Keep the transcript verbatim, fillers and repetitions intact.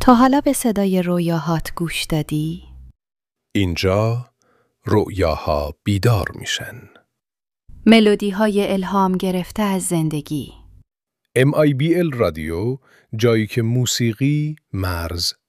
تا حالا به صدای رویاهات گوش دادی؟ اینجا رؤیاها بیدار میشن. ملودی های الهام گرفته از زندگی. ام آی بی ال رادیو، جایی که موسیقی مرز